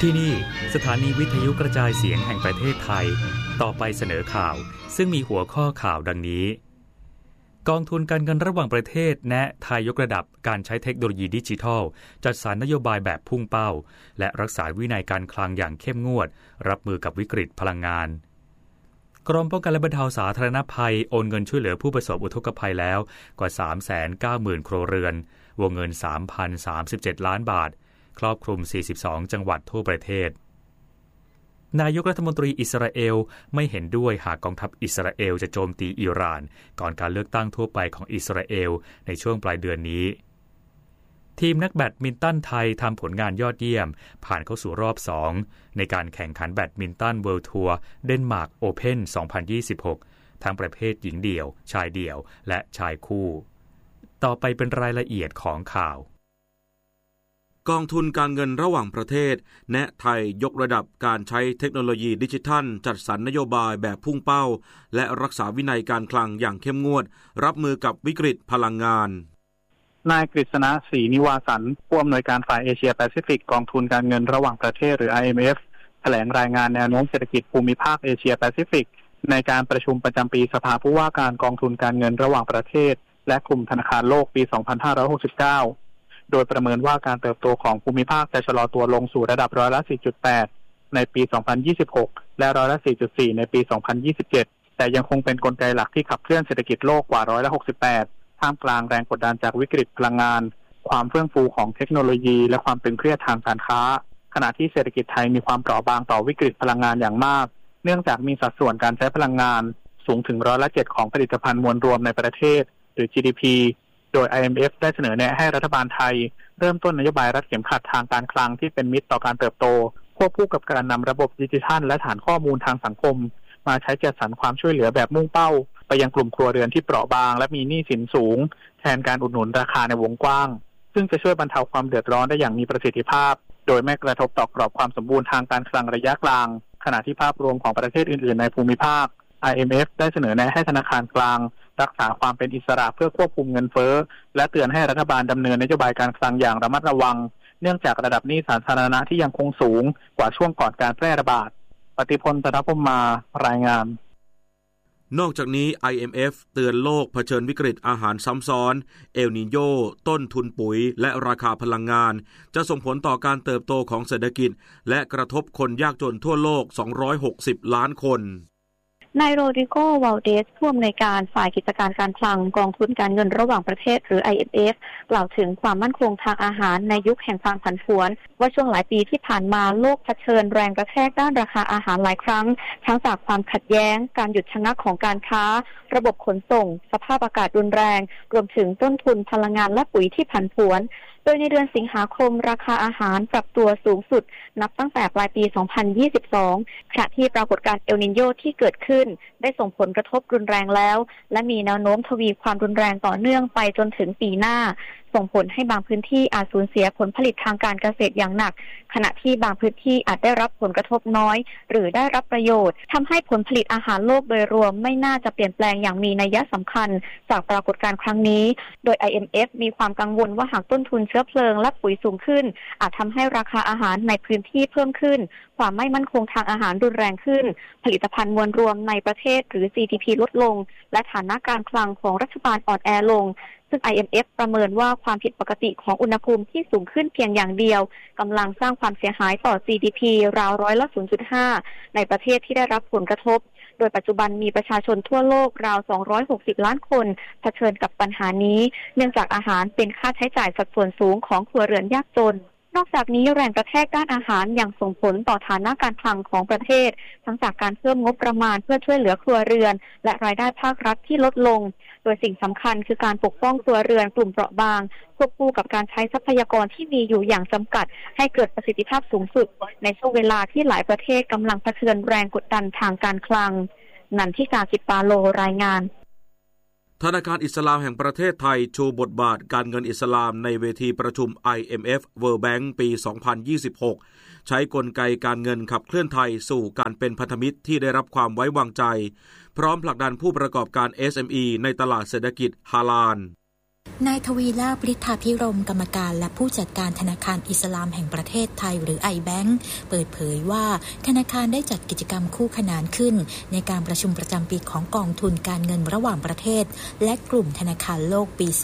ที่นี่สถานีวิทยุกระจายเสียงแห่งประเทศไทยต่อไปเสนอข่าวซึ่งมีหัวข้อข่าวดังนี้กองทุนการเงินระหว่างประเทศแนะไทยยกระดับการใช้เทคโนโลยีดิจิทัลจัดสรรนโยบายแบบพุ่งเป้าและรักษาวินัยการคลังอย่างเข้มงวดรับมือกับวิกฤตพลังงานกรมป้องกันและบรรเทาสาธารณภัยโอนเงินช่วยเหลือผู้ประสบอุทกภัยแล้วกว่า 390,000 ครัวเรือนวงเงิน 3,037 ล้านบาทครอบคลุม42จังหวัดทั่วประเทศนายกรัฐมนตรีอิสราเอลไม่เห็นด้วยหากกองทัพอิสราเอลจะโจมตีอิหร่านก่อนการเลือกตั้งทั่วไปของอิสราเอลในช่วงปลายเดือนนี้ทีมนักแบดมินตันไทยทำผลงานยอดเยี่ยมผ่านเข้าสู่รอบ2ในการแข่งขันแบดมินตันเวิลด์ทัวร์เดนมาร์กโอเพ่น 2026 ทั้งประเภทหญิงเดี่ยวชายเดี่ยวและชายคู่ต่อไปเป็นรายละเอียดของข่าวกองทุนการเงินระหว่างประเทศแนะไทยยกระดับการใช้เทคโนโลยีดิจิทัลจัดสรรนโยบายแบบพุ่งเป้าและรักษาวินัยการคลังอย่างเข้มงวดรับมือกับวิกฤตพลังงานนายกฤษณะ ศรีนิวาสันต์ผู้อำนวยการฝ่ายเอเชียแปซิฟิกกองทุนการเงินระหว่างประเทศหรือ IMF แถลงรายงานแนวโน้มเศรษฐกิจภูมิภาคเอเชียแปซิฟิกในการประชุมประจำปีสภาผู้ว่าการกองทุนการเงินระหว่างประเทศและกลุ่มธนาคารโลกปี 2569 โดยประเมินว่าการเติบโตของภูมิภาคจะชะลอตัวลงสู่ระดับร้อยละ 4.8 ในปี 2026 และร้อยละ 4.4 ในปี 2027 แต่ยังคงเป็นกลไกหลักที่ขับเคลื่อนเศรษฐกิจโลกกว่าร้อยละ 68 ท่ามกลางแรงกดดันจากวิกฤตพลังงานความเฟื่องฟูของเทคโนโลยีและความตึงเครียดทางการค้าขณะที่เศรษฐกิจไทยมีความเปราะบางต่อวิกฤตพลังงานอย่างมากเนื่องจากมีสัดส่วนการใช้พลังงานสูงถึงร้อยละ 7 ของผลิตภัณฑ์มวลรวมในประเทศหรือ GDP โดย IMF ได้เสนอแนะให้รัฐบาลไทยเริ่มต้นนโยบายรัดเข็มขัดทางการคลังที่เป็นมิตรต่อการเติบโตควบคู่กับการนำระบบดิจิทัลและฐานข้อมูลทางสังคมมาใช้จัดสรรความช่วยเหลือแบบมุ่งเป้าไปยังกลุ่มครัวเรือนที่เปราะบางและมีหนี้สินสูงแทนการอุดหนุนราคาในวงกว้างซึ่งจะช่วยบรรเทาความเดือดร้อนได้อย่างมีประสิทธิภาพโดยไม่กระทบต่อกรอบความสมบูรณ์ทางการคลังระยะกลางขณะที่ภาพรวมของประเทศอื่นๆในภูมิภาค IMF ได้เสนอแนะให้ธนาคารกลางรักษาความเป็นอิสระเพื่อควบคุมเงินเฟ้อและเตือนให้รัฐบาลดำเนินนโยบายการคลังอย่างระมัดระวังเนื่องจากระดับหนี้สาธารณะที่ยังคงสูงกว่าช่วงก่อนการแพร่ระบาดปฏิพล ธนพรหมารายงานนอกจากนี้ IMF เตือนโลกเผชิญวิกฤตอาหารซ้ำซ้อนเอลนีโญต้นทุนปุ๋ยและราคาพลังงานจะส่งผลต่อการเติบโตของเศรษฐกิจและกระทบคนยากจนทั่วโลก260ล้านคนนายโรดริโก วาลเดสผู้อำนวยการฝ่ายกิจการการคลังกองทุนการเงินระหว่างประเทศหรือ IMF กล่าวถึงความมั่นคงทางอาหารในยุคแห่งความผันผวนว่าช่วงหลายปีที่ผ่านมาโลกเผชิญแรงกระแทกด้านราคาอาหารหลายครั้งทั้งจากความขัดแย้งการหยุดชะงักของการค้าระบบขนส่งสภาพอากาศรุนแรงรวมถึงต้นทุนพลังงานและปุ๋ยที่ผันผวนโดยในเดือนสิงหาคมราคาอาหารปรับตัวสูงสุดนับตั้งแต่ปลายปี 2022 ขณะที่ปรากฏการณ์เอลนิโญที่เกิดขึ้นได้ส่งผลกระทบรุนแรงแล้วและมีแนวโน้มทวีความรุนแรงต่อเนื่องไปจนถึงปีหน้าส่งผลให้บางพื้นที่อาจสูญเสียผลผลิตทางการเกษตรอย่างหนักขณะที่บางพื้นที่อาจได้รับผลกระทบน้อยหรือได้รับประโยชน์ทำให้ผลผลิตอาหารโลกโดยรวมไม่น่าจะเปลี่ยนแปลงอย่างมีนัยสำคัญจากปรากฏการณ์ครั้งนี้โดย IMF มีความกังวลว่าหากต้นทุนเชื้อเพลิงและปุ๋ยสูงขึ้นอาจทำให้ราคาอาหารในพื้นที่เพิ่มขึ้นความไม่มั่นคงทางอาหารรุนแรงขึ้นผลิตภัณฑ์มวลรวมในประเทศหรือ GDP ลดลงและฐานะการคลังของรัฐบาลอ่อนแอลงซึ่ง IMF ประเมินว่าความผิดปกติของอุณหภูมิที่สูงขึ้นเพียงอย่างเดียวกำลังสร้างความเสียหายต่อ GDP ราวร้อยละ 0.5 ในประเทศที่ได้รับผลกระทบโดยปัจจุบันมีประชาชนทั่วโลกราว260ล้านคนเผชิญกับปัญหานี้เนื่องจากอาหารเป็นค่าใช้จ่ายสัดส่วนสูงของครัวเรือนยากจนนอกจากนี้แรงกระแทกด้านอาหารยังส่งผลต่อฐานะการคลังของประเทศทั้งจากการเพิ่มงบประมาณเพื่อช่วยเหลือครัวเรือนและรายได้ภาครัฐที่ลดลงโดยสิ่งสำคัญคือการปกป้องครัวเรือนกลุ่มเปราะบางควบคู่กับการใช้ทรัพยากรที่มีอยู่อย่างจำกัดให้เกิดประสิทธิภาพสูงสุดในช่วงเวลาที่หลายประเทศกำลังเผชิญแรงกดดันทางการคลังนันทิกา จิตปาโลรายงานธนาคารอิสลามแห่งประเทศไทยชูบทบาทการเงินอิสลามในเวทีประชุม IMF World Bank ปี 2026 ใช้กลไกการเงินขับเคลื่อนไทยสู่การเป็นพันธมิตรที่ได้รับความไว้วางใจพร้อมผลักดันผู้ประกอบการ SME ในตลาดเศรษฐกิจฮาลาลนายทวีลาภ ฤทธาภิรมย์กรรมการและผู้จัดการธนาคารอิสลามแห่งประเทศไทยหรือ iBank เปิดเผยว่าธนาคารได้จัดกิจกรรมคู่ขนานขึ้นในการประชุมประจำปีของกองทุนการเงินระหว่างประเทศและกลุ่มธนาคารโลกปี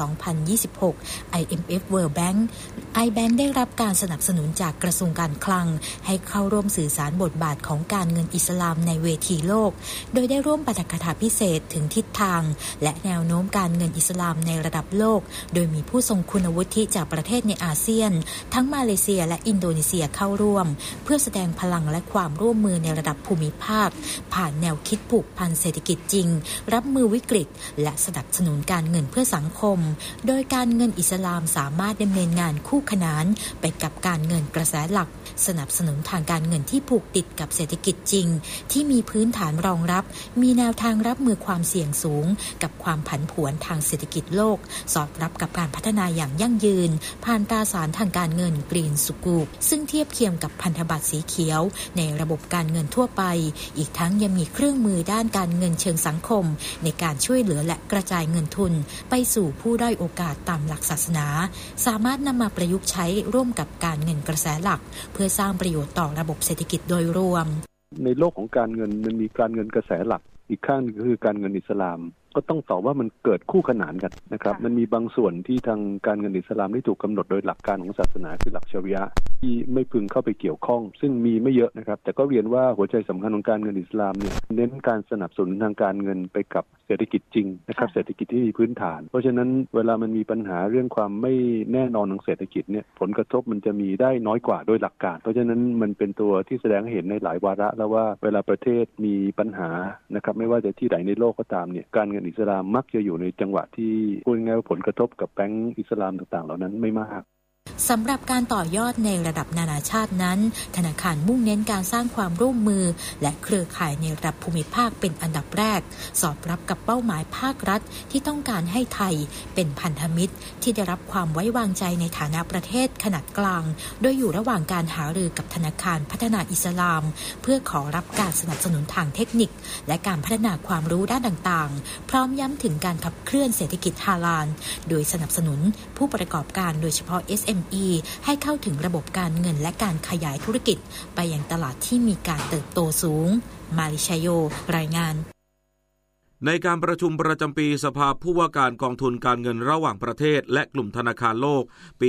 2026 IMF World Bank iBank ได้รับการสนับสนุนจากกระทรวงการคลังให้เข้าร่วมสื่อสารบทบาทของการเงินอิสลามในเวทีโลกโดยได้ร่วมปาฐกถาพิเศษถึงทิศทางและแนวโน้มการเงินอิสลามในระดับโลกโดยมีผู้ทรงคุณวุฒิจากประเทศในอาเซียนทั้งมาเลเซียและอินโดนีเซียเข้าร่วมเพื่อแสดงพลังและความร่วมมือในระดับภูมิภาคผ่านแนวคิดผูกพันเศรษฐกิจจริงรับมือวิกฤตและสนับสนุนการเงินเพื่อสังคมโดยการเงินอิสลามสามารถดำเนินงานคู่ขนานไปกับการเงินกระแสหลักสนับสนุนทางการเงินที่ผูกติดกับเศรษฐกิจจริงที่มีพื้นฐานรองรับมีแนวทางรับมือความเสี่ยงสูงกับความผันผวนทางเศรษฐกิจโลกสอดรับกับการพัฒนาอย่างยั่งยืนผ่านตราสารทางการเงินกรีนสุกูปซึ่งเทียบเคียงกับพันธบัตรสีเขียวในระบบการเงินทั่วไปอีกทั้งยังมีเครื่องมือด้านการเงินเชิงสังคมในการช่วยเหลือและกระจายเงินทุนไปสู่ผู้ด้อยโอกาสตามหลักศาสนาสามารถนำมาประยุกต์ใช้ร่วมกับการเงินกระแสหลักเพื่อสร้างประโยชน์ต่อระบบเศรษฐกิจโดยรวมในโลกของการเงินมันมีการเงินกระแสหลักอีกข้างนึงก็คือการเงินอิสลามก็ต้องตอบว่ามันเกิดคู่ขนานกันนะครับมันมีบางส่วนที่ทางการเงินอิสลามที่ถูกกำหนดโดยหลักการของศาสนาคือหลักชะรีอะห์ที่ไม่พึงเข้าไปเกี่ยวข้องซึ่งมีไม่เยอะนะครับแต่ก็เรียนว่าหัวใจสำคัญของการเงินอิสลามเนี่ยเน้นการสนับสนุนทางการเงินไปกับเศรษฐกิจจริงนะครับเศรษฐกิจที่มีพื้นฐานเพราะฉะนั้นเวลามันมีปัญหาเรื่องความไม่แน่นอนของเศรษฐกิจเนี่ยผลกระทบมันจะมีได้น้อยกว่าโดยหลักการเพราะฉะนั้นมันเป็นตัวที่แสดงให้เห็นในหลายวาระแล้วว่าเวลาประเทศมีปัญหานะครับไม่ว่าจะที่ไหนในโลกก็ตามเนี่ยการเงินอิสลามมักจะอยู่ในจังหวะที่พูดง่ายๆว่าผลกระทบกับแบงก์อิสลามต่างๆเหล่านั้นไม่มากสำหรับการต่อยอดในระดับนานาชาตินั้นธนาคารมุ่งเน้นการสร้างความร่วมมือและเครือข่ายในระดับภูมิภาคเป็นอันดับแรกสอดรับกับเป้าหมายภาครัฐที่ต้องการให้ไทยเป็นพันธมิตรที่ได้รับความไว้วางใจในฐานะประเทศขนาดกลางโดยอยู่ระหว่างการหารือกับธนาคารพัฒนาอิสลามเพื่อขอรับการสนับสนุนทางเทคนิคและการพัฒนาความรู้ด้านต่างๆพร้อมย้ำถึงการขับเคลื่อนเศรษฐกิจฮาลาลโดยสนับสนุนผู้ประกอบการโดยเฉพาะ SME ให้เข้าถึงระบบการเงินและการขยายธุรกิจไปยังตลาดที่มีการเติบโตสูงมาริชโยรายงานในการประชุมประจำปีสภาผู้ว่าการกองทุนการเงินระหว่างประเทศและกลุ่มธนาคารโลกปี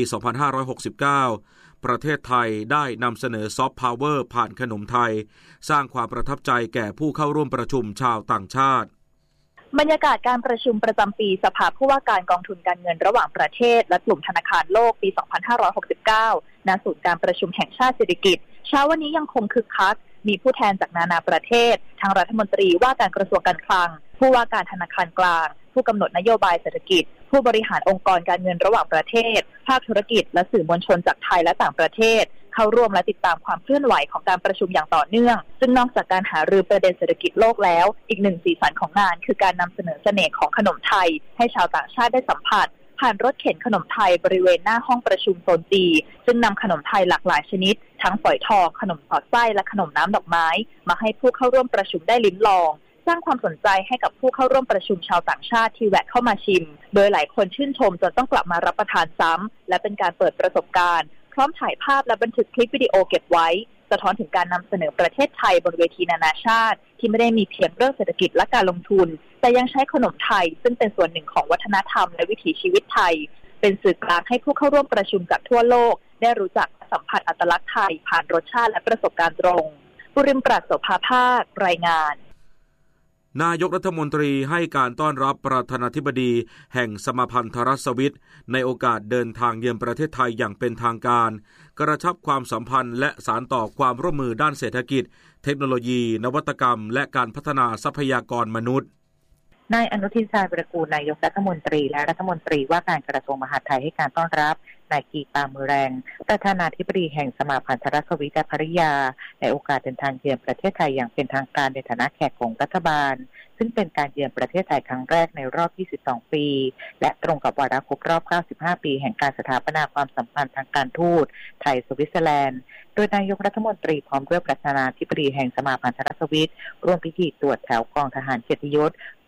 2569 ประเทศไทยได้นำเสนอซอฟต์พาวเวอร์ผ่านขนมไทยสร้างความประทับใจแก่ผู้เข้าร่วมประชุมชาวต่างชาติบรรยากาศการประชุมประจำปีสภาผู้ว่าการกองทุนการเงินระหว่างประเทศและกลุ่มธนาคารโลกปี 2569 ณ ศูนย์การประชุมแห่งชาติเศรษฐกิจเช้าวันนี้ยังคงคึกคักมีผู้แทนจากนานาประเทศทั้งรัฐมนตรีว่าการกระทรวงการคลังผู้ว่าการธนาคารกลางผู้กำหนดนโยบายเศรษฐกิจผู้บริหารองค์กรการเงินระหว่างประเทศภาคธุรกิจและสื่อมวลชนจากไทยและต่างประเทศเข้าร่วมและติดตามความเคลื่อนไหวของการประชุมอย่างต่อเนื่องซึ่งนอกจากการหารือประเด็นเศรษฐกิจโลกแล้วอีกหนึ่งสีสันของงานคือการนำเสนอเสน่ห์ของขนมไทยให้ชาวต่างชาติได้สัมผัสผ่านรถเข็นขนมไทยบริเวณหน้าห้องประชุมโซนจีซึ่งนำขนมไทยหลากหลายชนิดทั้งฝอยทองขนมสอดไส้และขนมน้ำดอกไม้มาให้ผู้เข้าร่วมประชุมได้ลิ้มลองสร้างความสนใจให้กับผู้เข้าร่วมประชุมชาวต่างชาติที่แวะเข้ามาชิมโดยหลายคนชื่นชมจนต้องกลับมารับประทานซ้ำและเป็นการเปิดประสบการณ์พร้อมถ่ายภาพและบันทึกคลิปวิดีโอเก็บไว้สะท้อนถึงการนำเสนอประเทศไทยบนเวทีนานาชาติที่ไม่ได้มีเพียงเรื่องเศรษฐกิจและการลงทุนแต่ยังใช้ขนมไทยซึ่งเป็นส่วนหนึ่งของวัฒนธรรมและวิถีชีวิตไทยเป็นสื่อกลางให้ผู้เข้าร่วมประชุมจากทั่วโลกได้รู้จักสัมผัสอัตลักษณ์ไทยผ่านรสชาติและประสบการณ์ตรงบุริมปราศโสภาภาครายงานนายกรัฐมนตรีให้การต้อนรับประธานาธิบดีแห่งสมาพันธรัฐสวิสในโอกาสเดินทางเยือนประเทศไทยอย่างเป็นทางการกระชับความสัมพันธ์และสานต่อความร่วมมือด้านเศรษฐกิจเทคโนโลยีนวัตกรรมและการพัฒนาทรัพยากรมนุษย์นายอนุทิน ชาญวิรากูลนายกรัฐมนตรีและรัฐมนตรีว่าการกระทรวงมหาดไทยให้การต้อนรับนายกีตามือแรงประธานาธิบดีแห่งสมาพันธรัฐสวิสและภริยาในโอกาสเดินทางเยือนประเทศไทยอย่างเป็นทางการในฐานะแขกของรัฐบาลซึ่งเป็นการเยือนประเทศไทยครั้งแรกในรอบ 22 ปีและตรงกับวาระครบรอบ 95 ปีแห่งการสถาปนาความสัมพันธ์ทางการทูตไทยสวิตเซอร์แลนด์โดยนายกรัฐมนตรีพร้อมด้วยประธานาธิบดีแห่งสมาพันธรัฐสวิสร่วมพิธีตรวจแถวกองทหารเกียรติยศ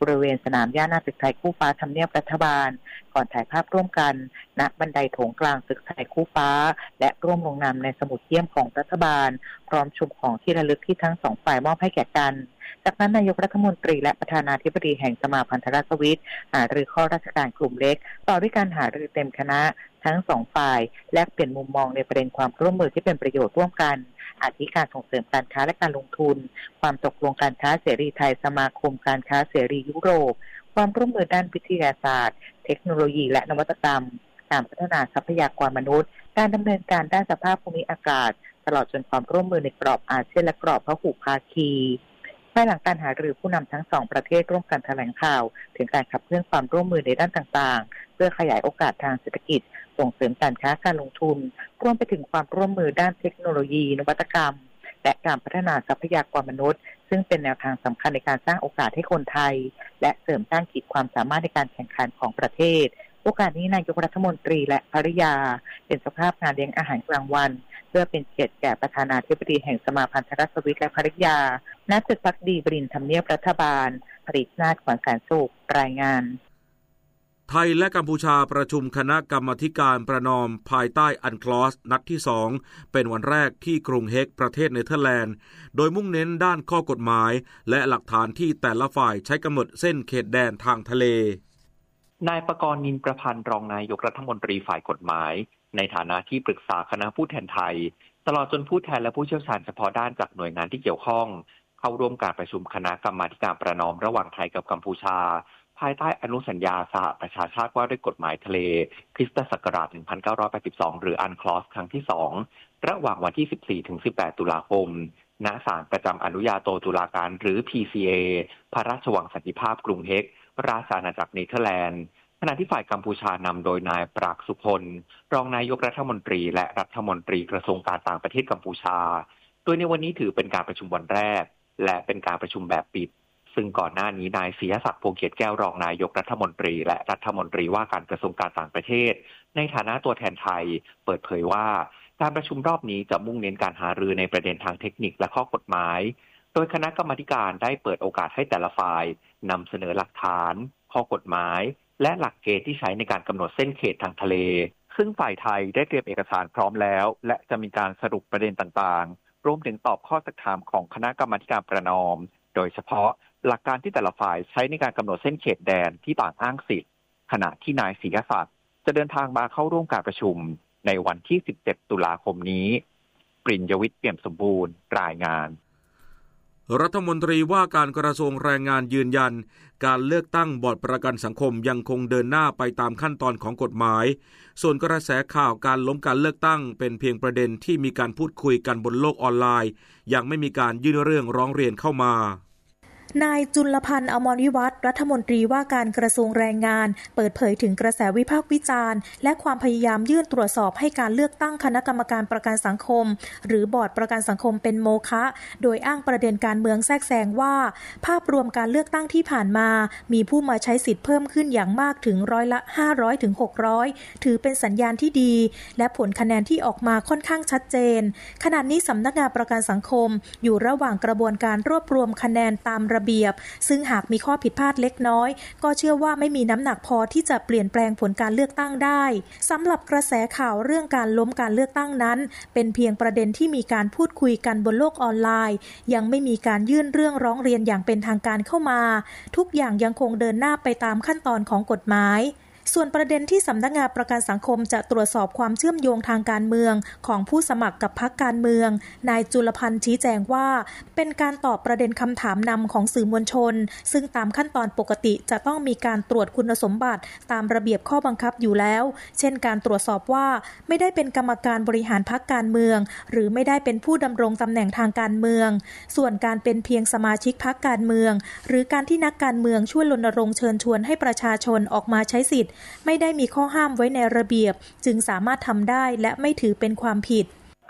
บริเวณสนามหญ้าหน้าตึกไทยคู่ฟ้าทำเนียบรัฐบาลก่อนถ่ายภาพร่วมกันณบันไดโถงกลางตึกไทยคู่ฟ้าและร่วมลงนามในสมุดเยี่ยมของรัฐบาลพร้อมชมของที่ระลึกที่ทั้งสองฝ่ายมอบให้แก่กันจากนั้นนายกรัฐมนตรีและประธานาธิบดีแห่งสมาพันธรัฐสวิสหารือข้อราชการกลุ่มเล็กต่อด้วยการหารือเต็มคณะทั้งสองฝ่ายแลกเปลี่ยนมุมมองในประเด็นความร่วมมือที่เป็นประโยชน์ร่วมกันอาทิการส่งเสริมการค้าและการลงทุนความตกลงการค้าเสรีไทยสมาคมการค้าเสรียุโรปความร่วมมือด้านวิทยาศาสตร์เทคโนโลยีและนวัตกรรมการพัฒนาทรัพยากรมนุษย์การดำเนินการด้านสภาพภูมิอากาศตลอดจนความร่วมมือในกรอบอาเซียนและกรอบพหุภาคีภายหลังการหารือผู้นำทั้งสองประเทศร่วมกันแถลงข่าวถึงการขับเคลื่อนความร่วมมือในด้านต่างๆเพื่อขยายโอกาสทางเศรษฐกิจส่งเสริมการค้าการลงทุนรวมไปถึงความร่วมมือด้านเทคโนโลยีนวัตกรรมและการพัฒนาทรัพยากรมนุษย์ซึ่งเป็นแนวทางสำคัญในการสร้างโอกาสให้คนไทยและเสริมสร้างขีดความสามารถในการแข่งขันของประเทศโอกาสนี้นายกรัฐมนตรีและภริยาเป็นเจ้าภาพงานเลี้ยงอาหารกลางวันเพื่อเป็นเกียรติแก่ประธานาธิบดีแห่งสมาพันธรัฐสวิสและภริยาณตึกพักดีบดินทร์ทำเนียบรัฐบาลผลิตนาถขวัญแสนสุขรายงานไทยและกัมพูชาประชุมคณะกรรมาธิการประนอมภายใต้อันคลอสนัดที่2เป็นวันแรกที่กรุงเฮกประเทศเนเธอร์แลนด์โดยมุ่งเน้นด้านข้อกฎหมายและหลักฐานที่แต่ละฝ่ายใช้กำหนดเส้นเขตแดนทางทะเลนายประกรณ์นินประพันธ์รองนายกรัฐมนตรีฝ่ายกฎหมายในฐานะที่ปรึกษาคณะผู้แทนไทยตลอดจนผู้แทนและผู้เชี่ยวชาญเฉพาะด้านจากหน่วยงานที่เกี่ยวข้องเข้าร่วมการประชุมคณะกรรมาธิการประนอมระหว่างไทยกับกัมพูชาภายใต้อนุสัญญาสหประชาชาติว่าด้วยกฎหมายทะเลคริสตศักราช 1982 หรืออันคลอสครั้งที่2ระหว่างวันที่ 14-18 ตุลาคมณศาลประจำอนุญาโตตุลาการหรือ PCA พระราชวังสันติภาพกรุงเฮกราชอาณาจักรเนเธอร์แลนด์ขณะที่ฝ่ายกัมพูชานำโดยนายปรากสุพลรองนายกรัฐมนตรีและรัฐมนตรีกระทรวงการต่างประเทศกัมพูชาโดยในวันนี้ถือเป็นการประชุมวันแรกและเป็นการประชุมแบบปิดซึ่งก่อนหน้านี้นายศรีศักดิ์พงษ์เกียรติแก้วรองนายกรัฐมนตรีและรัฐมนตรีว่าการกระทรวงการต่างประเทศในฐานะตัวแทนไทยเปิดเผยว่าการประชุมรอบนี้จะมุ่งเน้นการหารือในประเด็นทางเทคนิคและข้อกฎหมายโดยคณะกรรมาธิการได้เปิดโอกาสให้แต่ละฝ่ายนำเสนอหลักฐานข้อกฎหมายและหลักเกณฑ์ที่ใช้ในการกำหนดเส้นเขตทางทะเลซึ่งฝ่ายไทยได้เตรียมเอกสารพร้อมแล้วและจะมีการสรุปประเด็นต่างๆรวมถึงตอบข้อสักถามของคณะกรรมาธิการประนอมโดยเฉพาะหลักการที่แต่ละฝ่ายใช้ในการกำหนดเส้นเขตแดนที่ต่างอ้างสิทธิ์ขณะที่นายศรีศักดิ์จะเดินทางมาเข้าร่วมการประชุมในวันที่ 17 ตุลาคมนี้ปริญญวิทย์ เปี่ยมสมบูรณ์รายงานรัฐมนตรีว่าการกระทรวงแรงงานยืนยันการเลือกตั้งบอร์ดประกันสังคมยังคงเดินหน้าไปตามขั้นตอนของกฎหมายส่วนกระแสข่าวการล้มการเลือกตั้งเป็นเพียงประเด็นที่มีการพูดคุยกันบนโลกออนไลน์ยังไม่มีการยื่นเรื่องร้องเรียนเข้ามานายจุลพันธ์ อมรวิวัฒน์รัฐมนตรีว่าการกระทรวงแรงงานเปิดเผยถึงกระแสวิพากษ์วิจารณ์และความพยายามยื่นตรวจสอบให้การเลือกตั้งคณะกรรมการประกันสังคมหรือบอร์ดประกันสังคมเป็นโมฆะโดยอ้างประเด็นการเมืองแทรกแซงว่าภาพรวมการเลือกตั้งที่ผ่านมามีผู้มาใช้สิทธิ์เพิ่มขึ้นอย่างมากถึง500 ถึง 600ถือเป็นสัญญาณที่ดีและผลคะแนนที่ออกมาค่อนข้างชัดเจนขณะนี้สำนักงานประกันสังคมอยู่ระหว่างกระบวนการรวบรวมคะแนนตามระเบียบซึ่งหากมีข้อผิดพลาดเล็กน้อยก็เชื่อว่าไม่มีน้ำหนักพอที่จะเปลี่ยนแปลงผลการเลือกตั้งได้สำหรับกระแสข่าวเรื่องการล้มการเลือกตั้งนั้นเป็นเพียงประเด็นที่มีการพูดคุยกันบนโลกออนไลน์ยังไม่มีการยื่นเรื่องร้องเรียนอย่างเป็นทางการเข้ามาทุกอย่างยังคงเดินหน้าไปตามขั้นตอนของกฎหมายส่วนประเด็นที่สำนักงานประกันสังคมจะตรวจสอบความเชื่อมโยงทางการเมืองของผู้สมัครกับพรรคการเมืองนายจุลพันธ์ชี้แจงว่าเป็นการตอบประเด็นคำถามนำของสื่อมวลชนซึ่งตามขั้นตอนปกติจะต้องมีการตรวจคุณสมบัติตามระเบียบข้อบังคับอยู่แล้วเช่นการตรวจสอบว่าไม่ได้เป็นกรรมการบริหารพรรคการเมืองหรือไม่ได้เป็นผู้ดำรงตำแหน่งทางการเมืองส่วนการเป็นเพียงสมาชิกพรรคการเมืองหรือการที่นักการเมืองช่วยรณรงค์เชิญชวนให้ประชาชนออกมาใช้สิทธิ์ไม่ได้มีข้อห้ามไว้ในระเบียบจึงสามารถทำได้และไม่ถือเป็นความผิด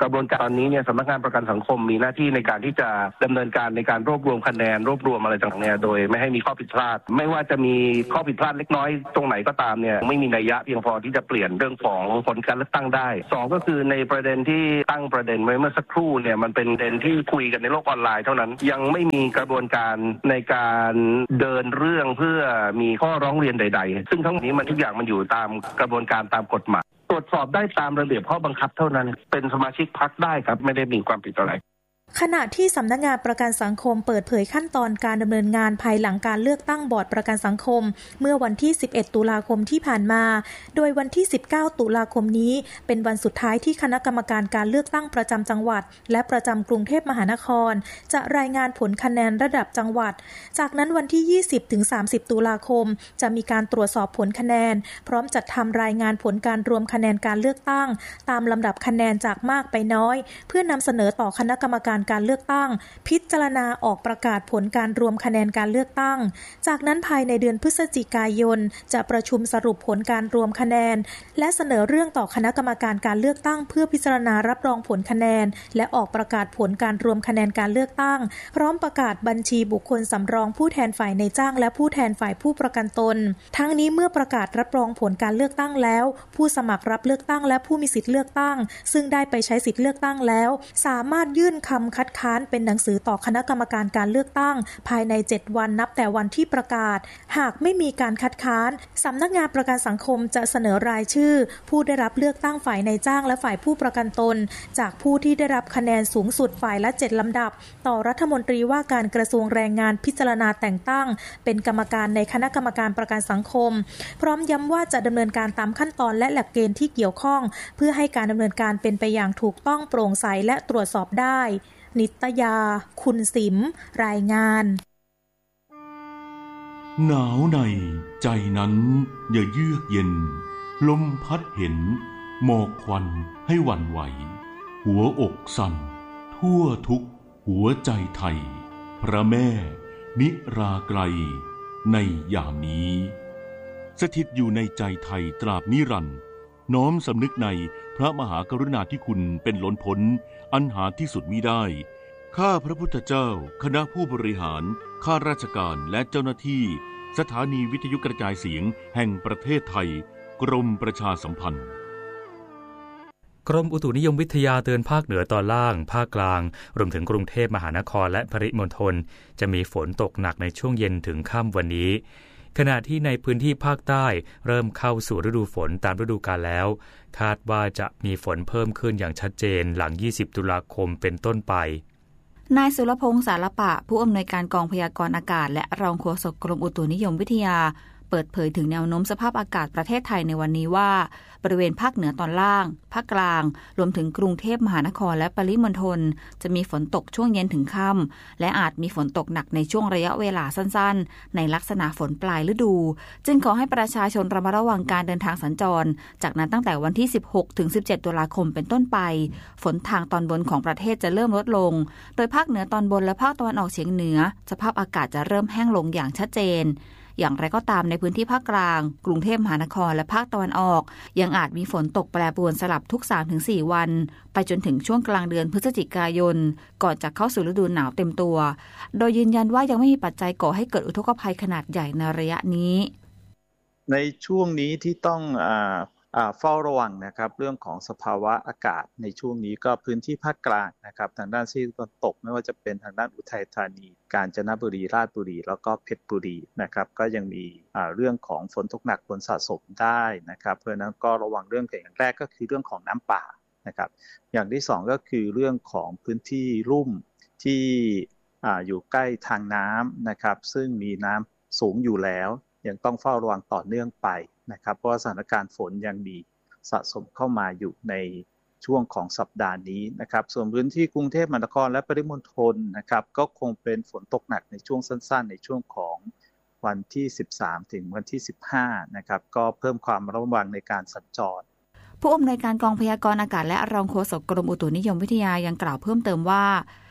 กระบวนการตอนนี้เนี่ยสำนักงานประกันสังคมมีหน้าที่ในการที่จะดำเนินการในการรวบรวมคะแนนรวบรวมอะไรต่างๆเนี่ยโดยไม่ให้มีข้อผิดพลาดไม่ว่าจะมีข้อผิดพลาดเล็กน้อยตรงไหนก็ตามเนี่ยไม่มีนัยยะเพียงพอที่จะเปลี่ยนเรื่องของผลการเลือกตั้งได้2ก็คือในประเด็นที่ตั้งประเด็นไว้เมื่อสักครู่เนี่ยมันเป็นประเด็นที่คุยกันในโลกออนไลน์เท่านั้นยังไม่มีกระบวนการในการเดินเรื่องเพื่อมีข้อร้องเรียนใดๆซึ่งทั้งนี้มันทุกอย่างมันอยู่ตามกระบวนการตามกฎหมายตรวจสอบได้ตามระเบียบข้อบังคับเท่านั้นเป็นสมาชิกพรรคได้ครับไม่ได้มีความผิดอะไรขณะที่สำนักงานประกันสังคมเปิดเผยขั้นตอนการดำเนินงานภายหลังการเลือกตั้งบอร์ดประกันสังคมเมื่อวันที่11ตุลาคมที่ผ่านมาโดยวันที่19ตุลาคมนี้เป็นวันสุดท้ายที่คณะกรรมการการเลือกตั้งประจำจังหวัดและประจำกรุงเทพมหานครจะรายงานผลคะแนนระดับจังหวัดจากนั้นวันที่20ถึง30ตุลาคมจะมีการตรวจสอบผลคะแนนพร้อมจัดทำรายงานผลการรวมคะแนนการเลือกตั้งตามลำดับคะแนนจากมากไปน้อยเพื่อนำเสนอต่อคณะกรรมการการเลือกตั้งพิจารณาออกประกาศผลการรวมคะแนนการเลือกตั้งจากนั้นภายในเดือนพฤศจิกายนจะประชุมสรุปผลการรวมคะแนนและเสนอเรื่องต่อคณะกรรมการการเลือกตั้งเพื่อพิจารณารับรองผลคะแนนและออกประกาศผลการรวมคะแนนการเลือกตั้งพร้อมประกาศบัญชีบุคคลสำรองผู้แทนฝ่ายนายจ้างและผู้แทนฝ่ายผู้ประกันตนทั้งนี้เมื่อประกาศรับรองผลการเลือกตั้งแล้วผู้สมัครรับเลือกตั้งและผู้มีสิทธิเลือกตั้งซึ่งได้ไปใช้สิทธิเลือกตั้งแล้วสามารถยื่นคำคัดค้านเป็นหนังสือต่อคณะกรรมการการเลือกตั้งภายใน7วันนับแต่วันที่ประกาศหากไม่มีการคัดค้านสำนักงานประกันสังคมจะเสนอรายชื่อผู้ได้รับเลือกตั้งฝ่ายนายจ้างและฝ่ายผู้ประกันตนจากผู้ที่ได้รับคะแนนสูงสุดฝ่ายละ7ลำดับต่อรัฐมนตรีว่าการกระทรวงแรงงานพิจารณาแต่งตั้งเป็นกรรมการในคณะกรรมการประกันสังคมพร้อมย้ำว่าจะดำเนินการตามขั้นตอนและหลักเกณฑ์ที่เกี่ยวข้องเพื่อให้การดำเนินการเป็นไปอย่างถูกต้องโปร่งใสและตรวจสอบได้นิตยาคุณสิมรายงานหนาวในใจนั้นอย่าเยือกเย็นลมพัดเห็นหมอกควันให้หวั่นไหวหัวอกสั่นทั่วทุกหัวใจไทยพระแม่นิราไกลในยามนี้สถิตอยู่ในใจไทยตราบนิรันดร์น้อมสำนึกในพระมหากรุณาธิคุณเป็นล้นพ้นอันหาที่สุดมิได้ข้าพระพุทธเจ้าคณะผู้บริหารข้าราชการและเจ้าหน้าที่สถานีวิทยุกระจายเสียงแห่งประเทศไทยกรมประชาสัมพันธ์กรมอุตุนิยมวิทยาเตือนภาคเหนือตอนล่างภาคกลางรวมถึงกรุงเทพมหานครและปริมณฑลจะมีฝนตกหนักในช่วงเย็นถึงค่ำวันนี้ขณะที่ในพื้นที่ภาคใต้เริ่มเข้าสู่ฤดูฝนตามฤดูกาลแล้วคาดว่าจะมีฝนเพิ่มขึ้นอย่างชัดเจนหลัง20ตุลาคมเป็นต้นไปนายสุรพงษ์สารปะผู้อำนวยการกองพยากรณ์อากาศและรองโฆษกกรมอุตุนิยมวิทยาเปิดเผยถึงแนวโน้มสภาพอากาศประเทศไทยในวันนี้ว่าบริเวณภาคเหนือตอนล่างภาคกลางรวมถึงกรุงเทพมหานครและปริมณฑลจะมีฝนตกช่วงเย็นถึงค่ำและอาจมีฝนตกหนักในช่วงระยะเวลาสั้นๆในลักษณะฝนปลายฤดูจึงขอให้ประชาชนระมัดระวังการเดินทางสัญจรจากนั้นตั้งแต่วันที่16ถึง17ตุลาคมเป็นต้นไปฝนทางตอนบนของประเทศจะเริ่มลดลงโดยภาคเหนือตอนบนและภาคตะวันออกเฉียงเหนือสภาพอากาศจะเริ่มแห้งลงอย่างชัดเจนอย่างไรก็ตามในพื้นที่ภาคกลางกรุงเทพมหานครและภาคตะวันออกยังอาจมีฝนตกแปรปรวนสลับทุก 3-4 วันไปจนถึงช่วงกลางเดือนพฤศจิกายนก่อนจะเข้าสู่ฤดูหนาวเต็มตัวโดยยืนยันว่ายังไม่มีปัจจัยก่อให้เกิดอุทกภัยขนาดใหญ่ในระยะนี้ในช่วงนี้ที่ต้องเฝ้าระวังนะครับเรื่องของสภาวะอากาศในช่วงนี้ก็พื้นที่ภาคกลางนะครับทางด้านซีกตะวันตกไม่ว่าจะเป็นทางด้านอุทัยธานีกาญจนบุรีราชบุรีแล้วก็เพชรบุรีนะครับก็ยังมีเรื่องของฝนตกหนักฝนสะสมได้นะครับเพราะนั้นก็ระวังเรื่องอย่างแรกก็คือเรื่องของน้ำป่านะครับอย่างที่สองก็คือเรื่องของพื้นที่ลุ่มที่อยู่ใกล้ทางน้ำนะครับซึ่งมีน้ำสูงอยู่แล้วยังต้องเฝ้าระวังต่อเนื่องไปนะครับเพราะสถานการณ์ฝนยังมีสะสมเข้ามาอยู่ในช่วงของสัปดาห์นี้นะครับส่วนพื้นที่กรุงเทพมหานครและปริมณฑลนะครับก็คงเป็นฝนตกหนักในช่วงสั้นๆในช่วงของวันที่13ถึงวันที่15นะครับก็เพิ่มความระวังในการสัญจรผู้อำนวยการกองพยากรณ์อากาศและรองโฆษกกรมอุตุนิยมวิทยายังกล่าวเพิ่มเติมว่า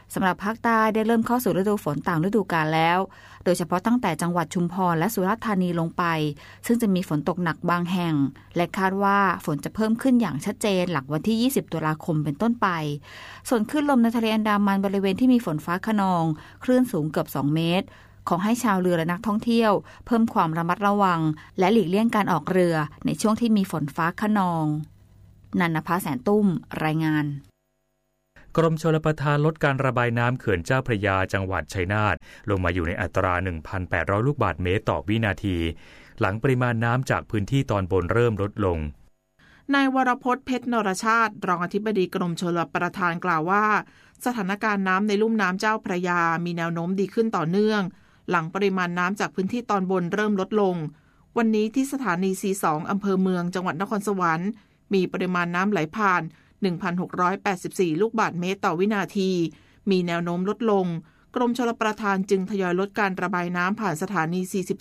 สำหรับภาคใต้ได้เริ่มเข้าสู่ฤดูฝนต่างฤดูกาลแล้วโดยเฉพาะตั้งแต่จังหวัดชุมพรและสุราษฎร์ธานีลงไปซึ่งจะมีฝนตกหนักบางแห่งและคาดว่าฝนจะเพิ่มขึ้นอย่างชัดเจนหลังวันที่20ตุลาคมเป็นต้นไปส่วนคลื่นลมในทะเลอันดามันบริเวณที่มีฝนฟ้าคะนองคลื่นสูงเกือบ2เมตรขอให้ชาวเรือและนักท่องเที่ยวเพิ่มความระมัดระวังและหลีกเลี่ยงการออกเรือในช่วงที่มีฝนฟ้าคะนองนันนภาแสนตุ้มรายงานกรมชลประทานลดการระบายน้ำเขื่อนเจ้าพระยาจังหวัดชัยนาทลงมาอยู่ในอัตรา 1,800 ลูกบาศก์เมตรต่อวินาทีหลังปริมาณน้ำจากพื้นที่ตอนบนเริ่มลดลงนายวรพจน์เพชรนรชาติรองอธิบดีกรมชลประทานกล่าวว่าสถานการณ์น้ำในลุ่มน้ำเจ้าพระยามีแนวโน้มดีขึ้นต่อเนื่องหลังปริมาณน้ำจากพื้นที่ตอนบนเริ่มลดลงวันนี้ที่สถานี C2 อำเภอเมืองจังหวัดนครสวรรค์มีปริมาณน้ำไหลผ่าน 1,684 ลูกบาศก์เมตรต่อวินาทีมีแนวโน้มลดลงกรมชลประทานจึงทยอยลดการระบายน้ำผ่านสถานี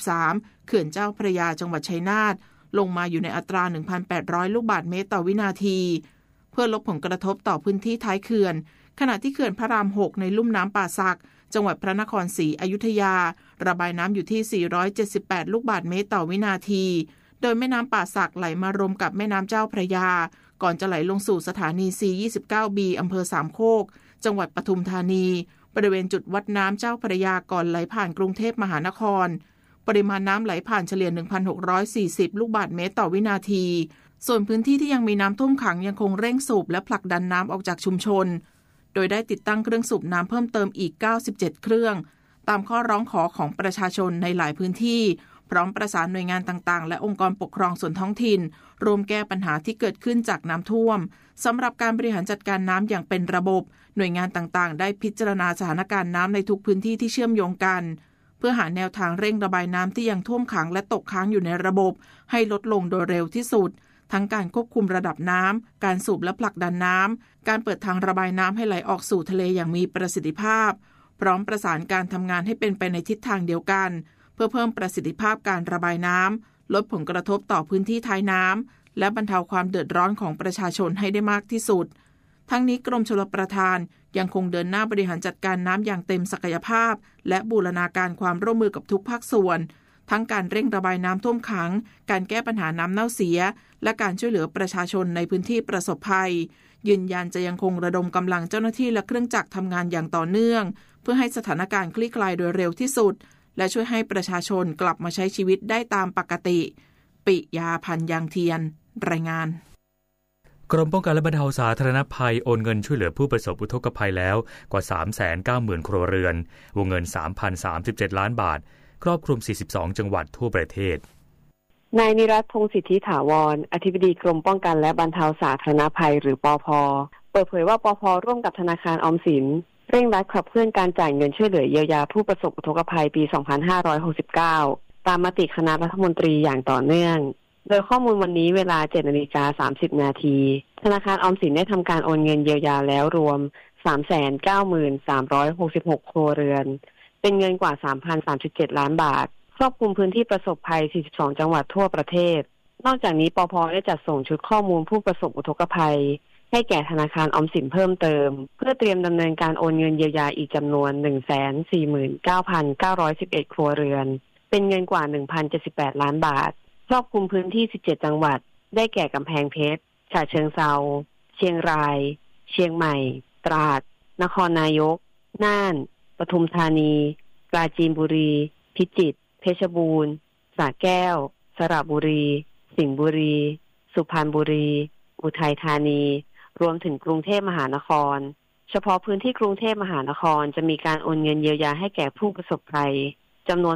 43 เขื่อนเจ้าพระยาจังหวัดชัยนาทลงมาอยู่ในอัตรา 1,800 ลูกบาศก์เมตรต่อวินาทีเพื่อลดผลกระทบต่อพื้นที่ท้ายเขื่อนขณะที่เขื่อนพระราม 6 ในลุ่มน้ำป่าสักจังหวัดพระนครศรีอยุธยาระบายน้ำอยู่ที่ 478 ลูกบาศก์เมตรต่อวินาทีโดยแม่น้ำป่าสักไหลมารวมกับแม่น้ำเจ้าพระยาก่อนจะไหลลงสู่สถานี C29B อำเภอสามโคกจังหวัดปทุมธานีบริเวณจุดวัดน้ำเจ้าพระยาก่อนไหลผ่านกรุงเทพมหานครปริมาณน้ำไหลผ่านเฉลี่ย 1,640 ลูกบาศก์เมตรต่อวินาทีส่วนพื้นที่ที่ยังมีน้ำท่วมขังยังคงเร่งสูบและผลักดันน้ำออกจากชุมชนโดยได้ติดตั้งเครื่องสูบน้ำเพิ่มเติมอีก97เครื่องตามข้อร้องขอของประชาชนในหลายพื้นที่พร้อมประสานหน่วยงานต่างๆและองค์กรปกครองส่วนท้องถิ่นรวมแก้ปัญหาที่เกิดขึ้นจากน้ำท่วมสำหรับการบริหารจัดการน้ำอย่างเป็นระบบหน่วยงานต่างๆได้พิจารณาสถานการณ์น้ำในทุกพื้นที่ที่เชื่อมโยงกันเพื่อหาแนวทางเร่งระบายน้ำที่ยังท่วมขังและตกค้างอยู่ในระบบให้ลดลงโดยเร็วที่สุดทั้งการควบคุมระดับน้ำการสูบและผลักดันน้ำการเปิดทางระบายน้ำให้ไหลออกสู่ทะเลอย่างมีประสิทธิภาพพร้อมประสานการทำงานให้เป็นไปในทิศทางเดียวกันเพื่อเพิ่มประสิทธิภาพการระบายน้ำลดผลกระทบต่อพื้นที่ท้ายน้ำและบรรเทาความเดือดร้อนของประชาชนให้ได้มากที่สุดทั้งนี้กรมชลประทานยังคงเดินหน้าบริหารจัดการน้ำอย่างเต็มศักยภาพและบูรณาการความร่วมมือกับทุกภาคส่วนทั้งการเร่งระบายน้ำท่วมขังการแก้ปัญหาน้ำเน่าเสียและการช่วยเหลือประชาชนในพื้นที่ประสบภัยยืนยันจะยังคงระดมกำลังเจ้าหน้าที่และเครื่องจักรทำงานอย่างต่อเนื่องเพื่อให้สถานการณ์คลี่คลายโดยเร็วที่สุดและช่วยให้ประชาชนกลับมาใช้ชีวิตได้ตามปกติปิยาพันธ์ยางเทียนรายงานกรมป้องกันและบรรเทาสาธารณภัยโอนเงินช่วยเหลือผู้ประสบอุทกภัยแล้วกว่า 390,000 ครัวเรือนวงเงิน 3,037 ล้านบาทครอบคลุม42จังหวัดทั่วประเทศนายนิรัตน์ พงษ์สิทธิถาวรอธิบดีกรมป้องกันและบรรเทาสาธารณภัยหรือปภ.เปิดเผยว่าปภ.ร่วมกับธนาคารออมสินเร่งรัดขับเคลื่อนการจ่ายเงินช่วยเหลือเยียวยาผู้ประสบอุทกภัยปี 2569 ตามมติคณะรัฐมนตรีอย่างต่อเนื่องโดยข้อมูลวันนี้เวลา 7:30 น.ธนาคารออมสินได้ทำการโอนเงินเยียวยาแล้วรวม 393,366 ครัวเรือนเป็นเงินกว่า 3,037 ล้านบาทครอบคลุมพื้นที่ประสบภัย42จังหวัดทั่วประเทศนอกจากนี้ปภ.ได้จัดส่งชุดข้อมูลผู้ประสบอุทกภัยให้แก่ธนาคารออมสินเพิ่มเติมเพื่อเตรียมดำเนินการโอนเงินเยียวยาอีกจำนวน 149,911 ครัวเรือนเป็นเงินกว่า 1,078 ล้านบาทครอบคลุมพื้นที่17จังหวัดได้แก่กำแพงเพชรฉะเชิงเทราเชียงรายเชียงใหม่ตราดนครนายกน่านปทุมธานีปราจีนบุรีพิจิตรเพชรบูรณ์สระแก้วสระบุรีสิงห์บุรีสุพรรณบุรีอุทัยธานีรวมถึงกรุงเทพมหานครเฉพาะพื้นที่กรุงเทพมหานครจะมีการโอนเงินเยียวยาให้แก่ผู้ประสบภัยจำนวน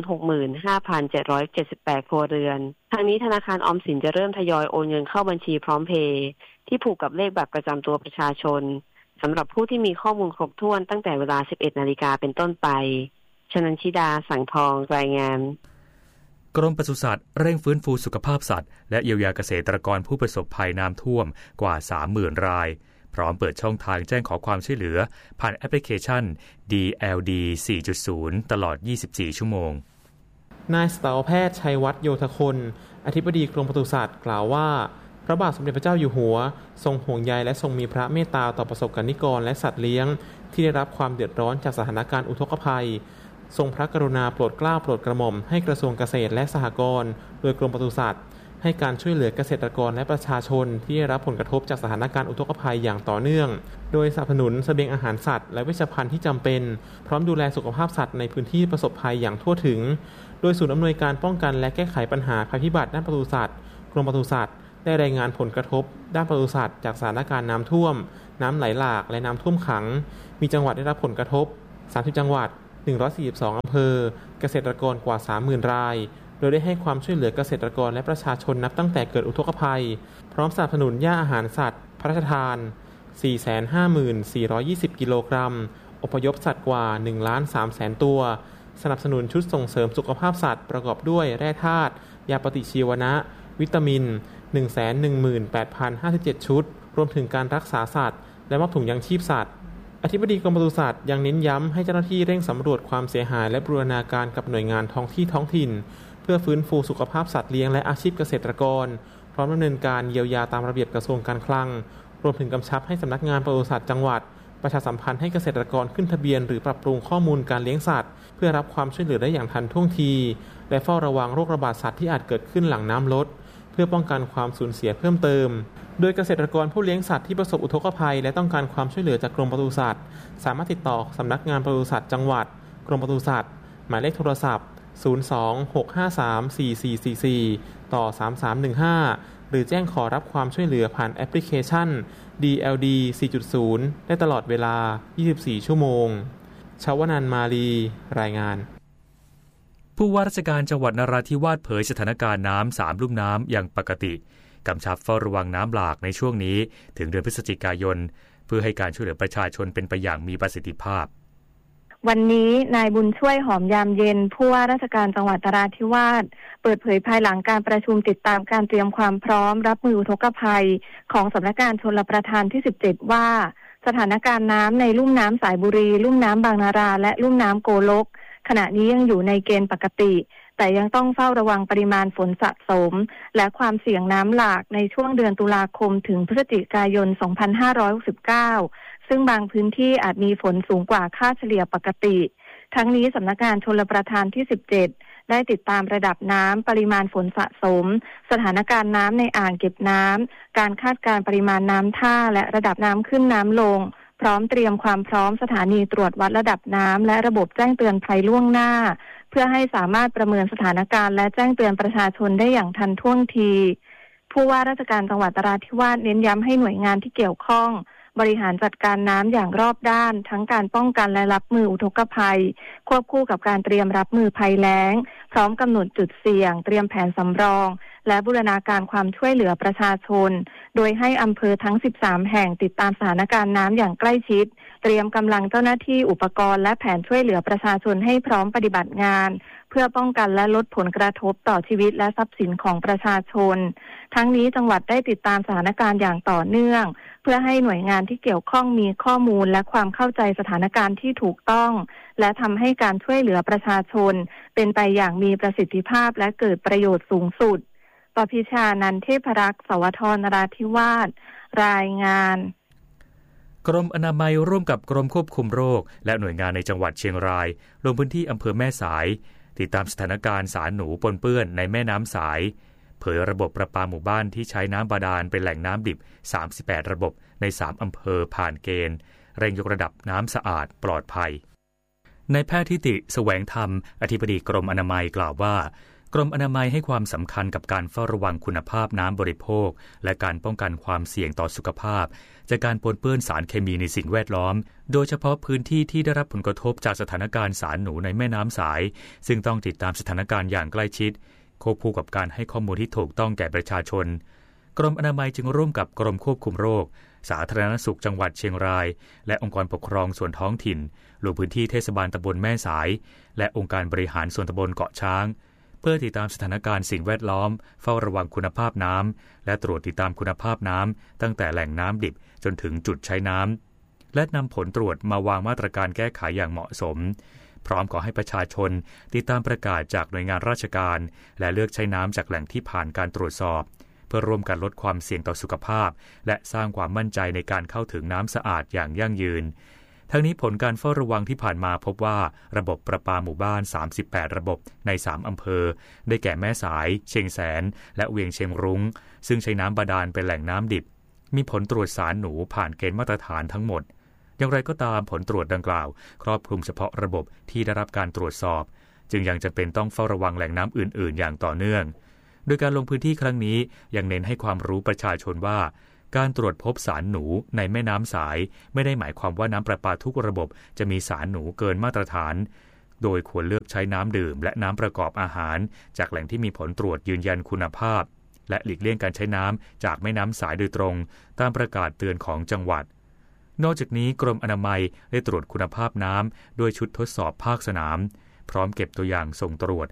65,778 ครัวเรือนทางนี้ธนาคารออมสินจะเริ่มทยอยโอนเงินเข้าบัญชีพร้อมเพย์ที่ผูกกับเลขบัตรประจำตัวประชาชนสำหรับผู้ที่มีข้อมูลครบถ้วนตั้งแต่เวลา 11:00 น.เป็นต้นไปชนันชิดาสังทองรายงานกรมปศุสัตว์เร่งฟื้นฟูสุขภาพสัตว์และเยียวยาเกษตรกรผู้ประสบภัยน้ำท่วมกว่า 30,000 รายพร้อมเปิดช่องทางแจ้งขอความช่วยเหลือผ่านแอปพลิเคชัน DLD 4.0 ตลอด 24 ชั่วโมงนายสัตวแพทย์ชัยวัฒน์โยธคนอธิบดีกรมปศุสัตว์กล่าวว่าพระบาทสมเด็จพระเจ้าอยู่หัวทรงห่วงใยและทรงมีพระเมตตาต่อประสบกนิกรและสัตว์เลี้ยงที่ได้รับความเดือดร้อนจากสถานการณ์อุทกภัยทรงพระกรุณาโปรดเกล้าโปรดกระหม่อมให้กระทรวงเกษตรและสหกรณ์โดยกรมปศุสัตว์ให้การช่วยเหลือเกษตรกรและประชาชนที่ได้รับผลกระทบจากสถานการณ์อุทกภัยอย่างต่อเนื่องโดยสนับสนุนเสบียงอาหารสัตว์และเวชภัณฑ์ที่จำเป็นพร้อมดูแลสุขภาพสัตว์ในพื้นที่ประสบภัยอย่างทั่วถึงโดยศูนย์อำนวยการป้องกันและแก้ไขปัญหาภัยพิบัติด้านปศุสัตว์กรมปศุสัตว์ได้รายงานผลกระทบด้านปศุสัตว์จากสถานการณ์น้ำท่วมน้ำไหลหลากและน้ำท่วมขังมีจังหวัดได้รับผลกระทบ30จังหวัด142อำเภอเกษตรกรกว่า 30,000 รายโดยได้ให้ความช่วยเหลือเกษตรกรและประชาชนนับตั้งแต่เกิดอุทกภัยพร้อมสนับสนุนหญ้าอาหารสัตว์พระราชทาน 450,420 กิโลกรัมอพยพสัตว์กว่า 1,300,000 ตัวสนับสนุนชุดส่งเสริมสุขภาพสัตว์ประกอบด้วยแร่ธาตุยาปฏิชีวนะวิตามิน 118,057 ชุดรวมถึงการรักษาสัตว์และมอบถุงยางชีพสัตว์อธิบดีกรมปศุสัตว์ยังเน้นย้ำให้เจ้าหน้าที่เร่งสำรวจความเสียหายและบูรณาการกับหน่วยงานท้องถิ่นเพื่อฟื้นฟูสุขภาพสัตว์เลี้ยงและอาชีพเกษตรกรพร้อมดำเนินการเยียวยาตามระเบียบกระทรวงการคลังรวมถึงกำชับให้สำนักงานปศุสัตว์จังหวัดประชาสัมพันธ์ให้เกษตรกรขึ้นทะเบียนหรือปรับปรุงข้อมูลการเลี้ยงสัตว์เพื่อรับความช่วยเหลือได้อย่างทันท่วงทีและเฝ้าระวังโรคระบาดสัตว์ที่อาจเกิดขึ้นหลังน้ำลดเพื่อป้องกันความสูญเสียเพิ่มเติมโดยเกษตรกรผู้เลี้ยงสัตว์ที่ประสบอุทกภัยและต้องการความช่วยเหลือจากกรมปศุสัตว์สามารถติดต่อสำนักงานปศุสัตว์จังหวัดกรมปศุสัตว์หมายเลขโทรศัพท์026534444ต่อ3315หรือแจ้งขอรับความช่วยเหลือผ่านแอปพลิเคชัน DLD 4.0 ได้ตลอดเวลา24ชั่วโมงชวนันท์มาลีรายงานผู้ว่าราชการจังหวัดนราธิวาสเผยสถานการณ์น้ำ3ลุ่มน้ำอย่างปกติกำชับเฝ้าระวังน้ำหลากในช่วงนี้ถึงเดือนพฤศจิกายนเพื่อให้การช่วยเหลือประชาชนเป็นไปอย่างมีประสิทธิภาพวันนี้นายบุญช่วยหอมยามเย็นผู้ว่าราชการจังหวัดนราธิวาสเปิดเผยภายหลังการประชุมติดตามการเตรียมความพร้อมรับมืออุทกภัยของสำนักงานชลประทานที่17ว่าสถานการณ์น้ำในลุ่มน้ำสายบุรีลุ่มน้ำบางนาราและลุ่มน้ำโกลกขณะนี้ยังอยู่ในเกณฑ์ปกติแต่ยังต้องเฝ้าระวังปริมาณฝนสะสมและความเสี่ยงน้ำหลากในช่วงเดือนตุลาคมถึงพฤศจิกายน 2569 ซึ่งบางพื้นที่อาจมีฝนสูงกว่าค่าเฉลี่ยปกติทั้งนี้สำนักงานชลประทานที่17ได้ติดตามระดับน้ำปริมาณฝนสะสมสถานการณ์น้ำในอ่างเก็บน้ำการคาดการณ์ปริมาณน้ำท่าและระดับน้ำขึ้นน้ำลงพร้อมเตรียมความพร้อมสถานีตรวจวัดระดับน้ำและระบบแจ้งเตือนภัยล่วงหน้าเพื่อให้สามารถประเมินสถานการณ์และแจ้งเตือนประชาชนได้อย่างทันท่วงทีผู้ว่าราชการจังหวัดนราธิวาสเน้นย้ำให้หน่วยงานที่เกี่ยวข้องบริหารจัดการน้ำอย่างรอบด้านทั้งการป้องกันและรับมืออุทกภัยควบคู่กับการเตรียมรับมือภัยแล้งพร้อมกำหนดจุดเสี่ยงเตรียมแผนสำรองและบูรณาการความช่วยเหลือประชาชนโดยให้อำเภอทั้ง13แห่งติดตามสถานการณ์น้ำอย่างใกล้ชิดเตรียมกำลังเจ้าหน้าที่อุปกรณ์และแผนช่วยเหลือประชาชนให้พร้อมปฏิบัติงานเพื่อป้องกันและลดผลกระทบต่อชีวิตและทรัพย์สินของประชาชนทั้งนี้จังหวัดได้ติดตามสถานการณ์อย่างต่อเนื่องเพื่อให้หน่วยงานที่เกี่ยวข้องมีข้อมูลและความเข้าใจสถานการณ์ที่ถูกต้องและทำให้การช่วยเหลือประชาชนเป็นไปอย่างมีประสิทธิภาพและเกิดประโยชน์สูงสุดปพิชานันท์เทพรักษ์สวทนราธิวาสรายงานกรมอนามัยร่วมกับกรมควบคุมโรคและหน่วยงานในจังหวัดเชียงรายลงพื้นที่อำเภอแม่สายติดตามสถานการณ์สารหนูปนเปื้อนในแม่น้ำสายเผยระบบประปาหมู่บ้านที่ใช้น้ำบาดาลเป็นแหล่งน้ำดิบ38ระบบใน3อำเภอผ่านเกณฑ์เร่งยกระดับน้ำสะอาดปลอดภัยนายแพทย์ทิติแสวงธรรมอธิบดีกรมอนามัยกล่าวว่ากรมอนามัยให้ความสำคัญกับการเฝ้าระวังคุณภาพน้ำบริโภคและการป้องกันความเสี่ยงต่อสุขภาพจากการปนเปื้อนสารเคมีในสิ่งแวดล้อมโดยเฉพาะพื้นที่ที่ได้รับผลกระทบจากสถานการณ์สารหนูในแม่น้ำสายซึ่งต้องติดตามสถานการณ์อย่างใกล้ชิดควบคู่กับการให้ข้อมูลที่ถูกต้องแก่ประชาชนกรมอนามัยจึงร่วมกับกรมควบคุมโรคสาธารณสุขจังหวัดเชียงรายและองค์กรปกครองส่วนท้องถิ่นลงพื้นที่เทศบาลตำบลแม่สายและองค์การบริหารส่วนตำบลเกาะช้างเพื่อติดตามสถานการณ์สิ่งแวดล้อมเฝ้าระวังคุณภาพน้ำและตรวจติดตามคุณภาพน้ำตั้งแต่แหล่งน้ำดิบจนถึงจุดใช้น้ำและนำผลตรวจมาวางมาตรการแก้ไขอย่างเหมาะสมพร้อมขอให้ประชาชนติดตามประกาศจากหน่วยงานราชการและเลือกใช้น้ำจากแหล่งที่ผ่านการตรวจสอบพื่อร่วมกันลดความเสี่ยงต่อสุขภาพและสร้างความมั่นใจในการเข้าถึงน้ำสะอาดอย่างยั่งยืนทั้งนี้ผลการเฝ้าระวังที่ผ่านมาพบว่าระบบประปาหมู่บ้าน38ระบบใน3อำเภอได้แก่แม่สายเชียงแสนและเวียงเชียงรุ้งซึ่งใช้น้ำบาดาลเป็นแหล่งน้ำดิบมีผลตรวจสารหนูผ่านเกณฑ์มาตรฐานทั้งหมดอย่างไรก็ตามผลตรวจดังกล่าวครอบคลุมเฉพาะระบบที่ได้รับการตรวจสอบจึงยังจำเป็นต้องเฝ้าระวังแหล่งน้ำอื่นๆอย่างต่อเนื่องโดยการลงพื้นที่ครั้งนี้ยังเน้นให้ความรู้ประชาชนว่าการตรวจพบสารหนูในแม่น้ำสายไม่ได้หมายความว่าน้ำประปาทุกระบบจะมีสารหนูเกินมาตรฐานโดยควรเลือกใช้น้ำดื่มและน้ำประกอบอาหารจากแหล่งที่มีผลตรวจยืนยันคุณภาพและหลีกเลี่ยงการใช้น้ำจากแม่น้ำสายโดยตรงตามประกาศเตือนของจังหวัดนอกจากนี้กรมอนามัยได้ตรวจคุณภาพน้ำโดยชุดทดสอบภาคสนามพร้อมเก็บตัวอย่างส่งตรวจ